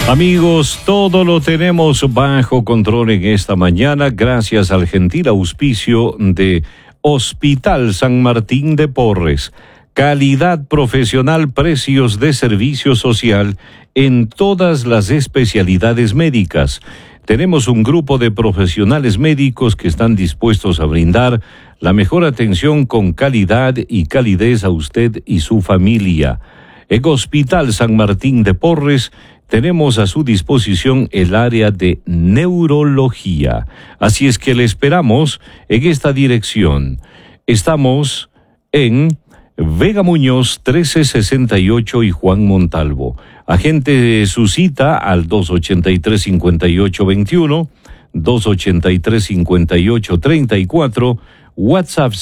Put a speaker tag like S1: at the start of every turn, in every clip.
S1: Amigos, todo lo tenemos bajo control en esta mañana gracias al gentil auspicio de Hospital San Martín de Porres. Calidad profesional, precios de servicio social en todas las especialidades médicas. Tenemos un grupo de profesionales médicos que están dispuestos a brindar la mejor atención con calidad y calidez a usted y su familia. En Hospital San Martín de Porres tenemos a su disposición el área de neurología. Así es que le esperamos en esta dirección. Estamos en Vega Muñoz 1368 y Juan Montalvo. Agende su cita al 283-5821, 283-5834, WhatsApp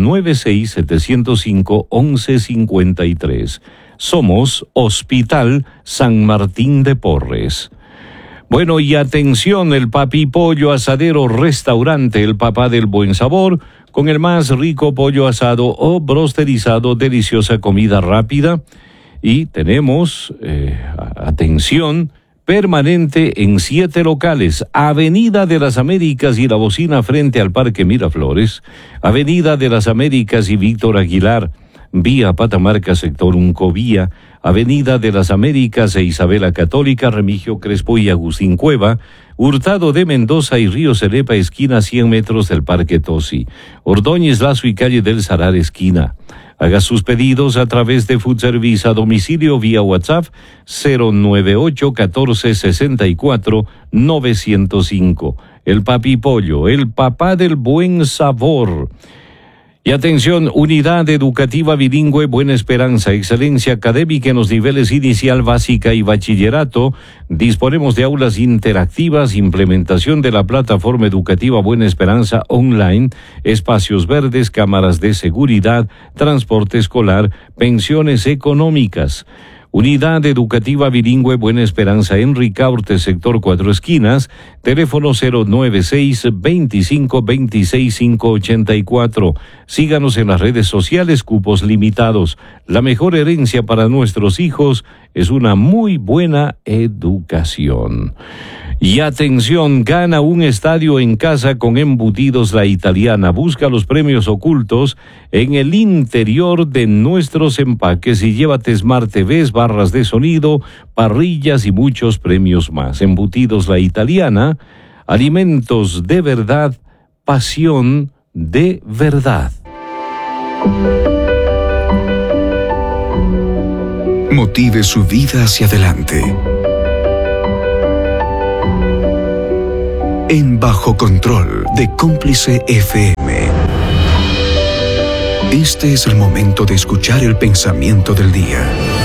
S1: 096-705-1153. Somos Hospital San Martín de Porres. Bueno, y atención, el Papi Pollo Asadero Restaurante, el papá del buen sabor, con el más rico pollo asado o brosterizado, deliciosa comida rápida. Y tenemos, atención, permanente en 7 locales: Avenida de las Américas y La Bocina frente al Parque Miraflores, Avenida de las Américas y Víctor Aguilar, vía Patamarca, sector Uncovía, Avenida de las Américas e Isabela Católica, Remigio Crespo y Agustín Cueva, Hurtado de Mendoza y Río Cerepa, esquina 100 metros del Parque Tosi, Ordóñez Lazo y Calle del Salar, esquina. Haga sus pedidos a través de Food Service a domicilio vía WhatsApp 098-1464-905. El Papi Pollo, el papá del buen sabor. Y atención, Unidad Educativa Bilingüe Buena Esperanza, excelencia académica en los niveles inicial, básica y bachillerato. Disponemos de aulas interactivas, implementación de la plataforma educativa Buena Esperanza online, espacios verdes, cámaras de seguridad, transporte escolar, pensiones económicas. Unidad Educativa Bilingüe Buena Esperanza en Ricaurte, sector 4 Esquinas, teléfono 096-2526-584. Síganos en las redes sociales, cupos limitados. La mejor herencia para nuestros hijos es una muy buena educación. Y atención, gana un estadio en casa con Embutidos La Italiana. Busca los premios ocultos en el interior de nuestros empaques y llévate Smart TVs, barras de sonido, parrillas y muchos premios más. Embutidos La Italiana, alimentos de verdad, pasión de verdad.
S2: Motive su vida hacia adelante. En Bajo Control de Cómplice FM. Este es el momento de escuchar el pensamiento del día.